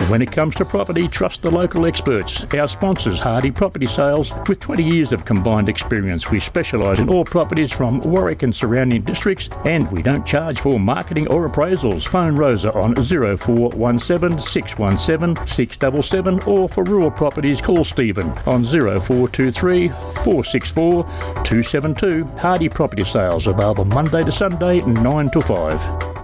When it comes to property, trust the local experts. Our sponsors, Hardy Property Sales. With 20 years of combined experience, we specialise in all properties from Warwick and surrounding districts, and we don't charge for marketing or appraisals. Phone Rosa on 0417 617 677, or for rural properties, call Stephen on 0423 464 272. Hardy Property Sales, available Monday to Sunday 9 to 5.